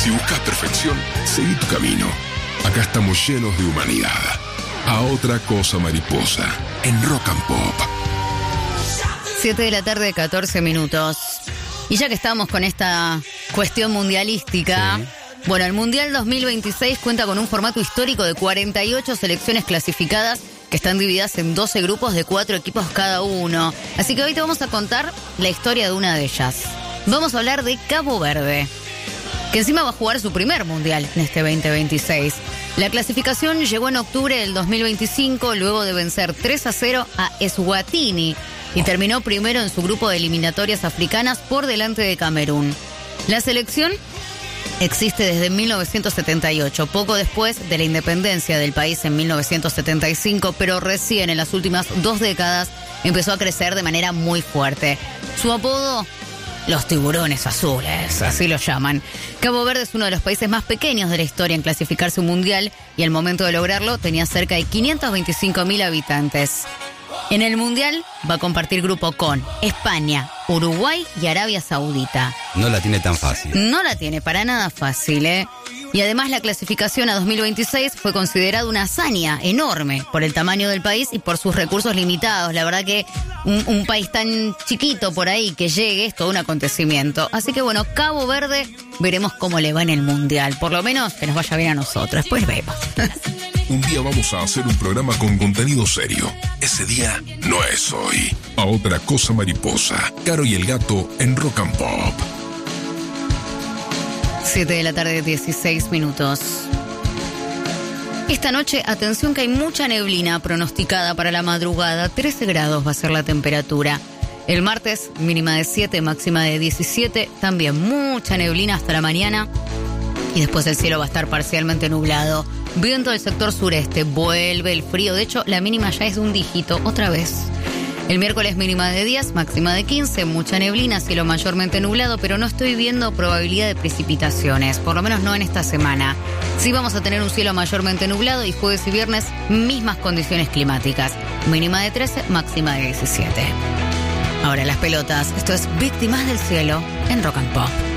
Si buscas perfección, seguí tu camino. Acá estamos llenos de humanidad. A otra cosa mariposa, en Rock and Pop. 7 de la tarde, 14 minutos. Y ya que estamos con esta cuestión mundialística, sí. Bueno, el Mundial 2026 cuenta con un formato histórico de 48 selecciones clasificadas que están divididas en 12 grupos de 4 equipos cada uno. Así que hoy te vamos a contar la historia de una de ellas. Vamos a hablar de Cabo Verde, que encima va a jugar su primer Mundial en este 2026. La clasificación llegó en octubre del 2025 luego de vencer 3-0 a Eswatini y terminó primero en su grupo de eliminatorias africanas por delante de Camerún. La selección existe desde 1978, poco después de la independencia del país en 1975, pero recién en las últimas 2 décadas empezó a crecer de manera muy fuerte. Su apodo: los tiburones azules, así lo llaman. Cabo Verde es uno de los países más pequeños de la historia en clasificarse un mundial y al momento de lograrlo tenía cerca de 525.000 habitantes. En el mundial va a compartir grupo con España, Uruguay y Arabia Saudita. No la tiene tan fácil. No la tiene para nada fácil, ¿eh? Y además la clasificación a 2026 fue considerada una hazaña enorme por el tamaño del país y por sus recursos limitados. La verdad que un país tan chiquito por ahí que llegue es todo un acontecimiento. Así que bueno, Cabo Verde, veremos cómo le va en el mundial. Por lo menos que nos vaya bien a nosotros. Después vemos. Un día vamos a hacer un programa con contenido serio. Ese día no es hoy. A otra cosa mariposa. Caro y el gato en Rock and Pop. 7 de la tarde, 16 minutos. Esta noche, atención que hay mucha neblina pronosticada para la madrugada. 13 grados va a ser la temperatura. El martes, mínima de 7, máxima de 17. También mucha neblina hasta la mañana. Y después el cielo va a estar parcialmente nublado. Viento del sector sureste, vuelve el frío. De hecho, la mínima ya es de un dígito, otra vez. El miércoles mínima de 10, máxima de 15, mucha neblina, cielo mayormente nublado, pero no estoy viendo probabilidad de precipitaciones, por lo menos no en esta semana. Sí vamos a tener un cielo mayormente nublado y jueves y viernes mismas condiciones climáticas. Mínima de 13, máxima de 17. Ahora las pelotas, esto es Víctimas del Cielo en Rock and Pop.